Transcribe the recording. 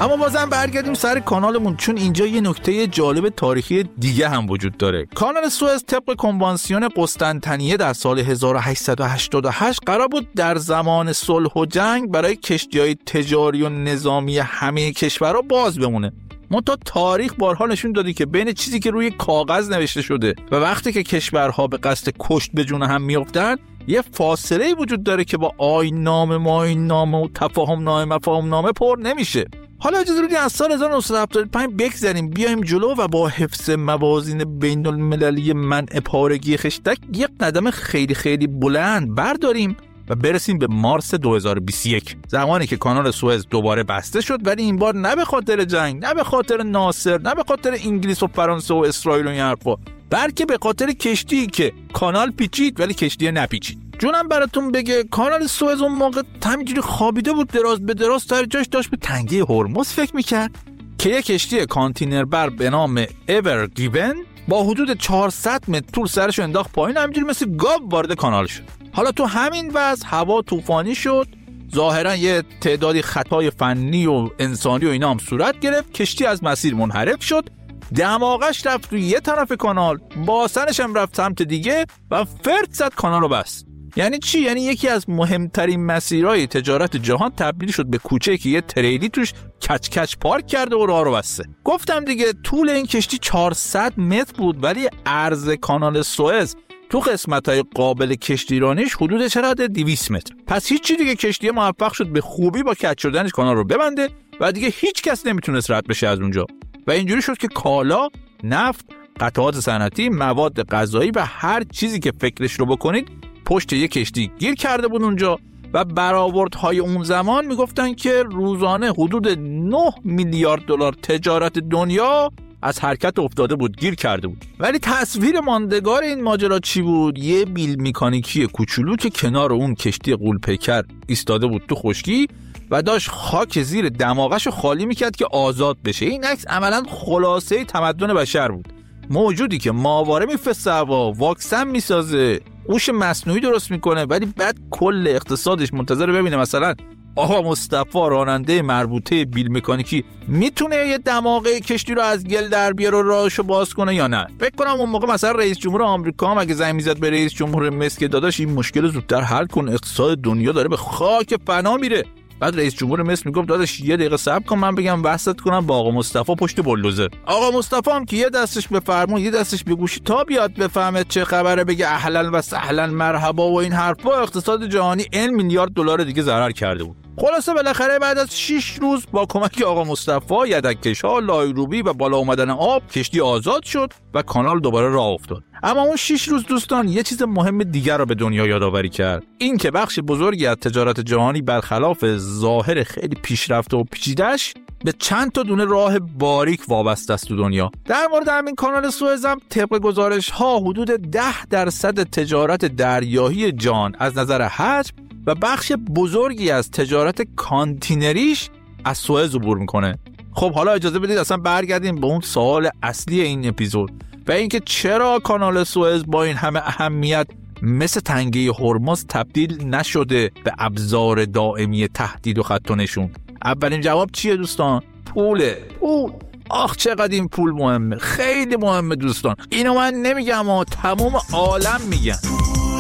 اما بازم برگردیم سر کانالمون، چون اینجا یه نکته جالب تاریخی دیگه هم وجود داره. کانال سوئز طبق کنوانسیون قسطنطنیه در سال 1888 قرار بود در زمان صلح و جنگ برای کشتی‌های تجاری و نظامی همه کشورها باز بمونه. منتها تاریخ بارها نشون داده که بین چیزی که روی کاغذ نوشته شده و وقتی که کشورها به قصد کشت به جون هم میافتن یه فاصله وجود داره که با آیین‌نامه و تفاهم‌نامه پر نمیشه. حالا اجازه بدید از سال 1975 بگذریم بیایم جلو و با حفظ موازین بین المللی منع پارگی خشتک یک قدم خیلی خیلی بلند برداریم و برسیم به مارس 2021، زمانی که کانال سوئز دوباره بسته شد، ولی این بار نه به خاطر جنگ، نه به خاطر ناصر، نه به خاطر انگلیس و فرانسه و اسرائیل و این حرفا، بلکه به خاطر کشتی که کانال پیچید ولی کشتی نپیچید. جونم براتون بگه کانال سوئز اون موقع همینجوری خوابیده بود دراز به دراز، سر جاش داشت به تنگه هرمز فکر میکرد که یک کشتی کانتینر بر به نام ایور گیون با حدود 400 متر طول سرش انداخت پایین، همینجوری مثل گاو وارد کانال شد. حالا تو همین وضع هوا طوفانی شد، ظاهرا یه تعدادی خطای فنی و انسانی و اینا هم صورت گرفت، کشتی از مسیر منحرف شد، دماغش رفت تو یه طرف کانال، باسنش هم رفت سمت دیگه و فرد زد کانال رو بست. یعنی چی؟ یعنی یکی از مهمترین مسیرهای تجارت جهان تبدیل شد به کوچه که یه تریلی توش کچ پارک کرده و راه رو بسته. گفتم دیگه طول این کشتی 400 متر بود، ولی عرض کانال سوئز تو قسمت‌های قابل کشتیرانیش حدود چقدر 200 متر. پس هیچی دیگه، کشتی موفق شد به خوبی با کج شدنش کانال رو ببنده و دیگه هیچ کس نمیتونست رد بشه از اونجا. و اینجوری شد که کالا، نفت، قطعات صنعتی، مواد غذایی و هر چیزی که فکرش رو بکنید پشت یک کشتی گیر کرده بود اونجا. و برآوردهای اون زمان میگفتن که روزانه حدود 9 میلیارد دلار تجارت دنیا از حرکت افتاده بود، گیر کرده بود. ولی تصویر ماندگار این ماجرا چی بود؟ یه بیل مکانیکی کوچولو که کنار اون کشتی غول‌پیکر ایستاده بود تو خشکی و داشت خاک زیر دماغش رو خالی میکرد که آزاد بشه. این عکس عملاً خلاصه تمدن بشر بود. موجودی که ماهواره میفرسته هوا، واکسن میسازه، هوش مصنوعی درست میکنه، ولی بعد کل اقتصادش منتظر ببینه مثلا آقا مصطفی راننده مربوطه بیل مکانیکی میتونه یه دماغه کشتی رو از گل در بیاره و راهشو باز کنه یا نه. فکر کنم اون موقع مثلا رئیس جمهور آمریکا هم اگه زنگ میزد به رئیس جمهور مصر که داداش این مشکل زودتر حل کن، اقتصاد دنیا داره به خاک فنا میره، بعد رئیس جمهور مصر میگفت داداش یه دقیقه صبر کن من بگم وصلت کنم با آقا مصطفی پشت بولدوزر. آقا مصطفی هم که یه دستش به فرمون یه دستش به گوشی تا بیاد بفهمه چه خبره بگه اهلا و سهلا مرحبا و این حرفا، اقتصاد جهانی 1 میلیارد دلار دیگه ضرر کرده بود. خلاصه بالاخره بعد از 6 روز با کمک آقا مصطفی، یدک‌کش‌ها، لایروبی و بالا اومدن آب کشتی آزاد شد و کانال دوباره راه افتاد. اما اون 6 روز دوستان یه چیز مهم دیگر رو به دنیا یادآوری کرد، این که بخش بزرگی از تجارت جهانی برخلاف ظاهر خیلی پیشرفته و پیچیده‌اش به چند تا دونه راه باریک وابسته است تو دنیا. در مورد همین کانال سوئز هم طبق گزارش‌ها حدود 10% تجارت دریایی جهان از نظر حجم و بخش بزرگی از تجارت کانتینریش از سوئز عبور میکنه. خب حالا اجازه بدید اصلا برگردیم به اون سوال اصلی این اپیزود و اینکه چرا کانال سوئز با این همه اهمیت مثل تنگه هرمز تبدیل نشده به ابزار دائمی تهدید و خط و نشون. اولین جواب چیه دوستان؟ پول. آخ چقدر این پول مهمه، خیلی مهمه دوستان. اینو من نمیگم، تمام عالم میگن.